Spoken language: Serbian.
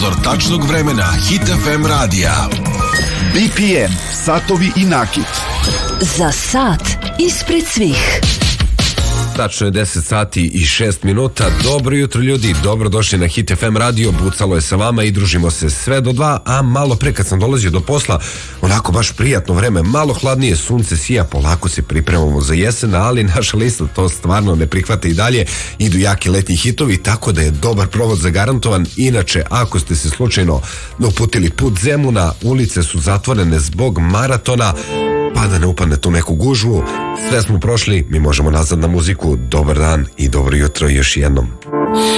Prozor tačnog vremena Hit FM radija. BPM, satovi i nakit. Za sat ispred svih. Tačno je 10 sati i 6 minuta. Dobro jutro ljudi, dobrodošli na Hit FM radio. Bucalo je sa vama i družimo se sve do 2. A malo pre kad sam dolazio do posla, onako baš prijatno vreme, malo hladnije, sunce sija, polako se pripremamo za jesen, ali naša lista to stvarno ne prihvata i dalje. Idu jaki letnji hitovi, tako da je dobar provod zagarantovan. Inače, ako ste se slučajno uputili put Zemuna, ulice su zatvorene zbog maratona, pa da ne upadnete u neku gužvu. Sve smo prošli, mi možemo nazad na muziku. Dobar dan i dobro jutro još jednom.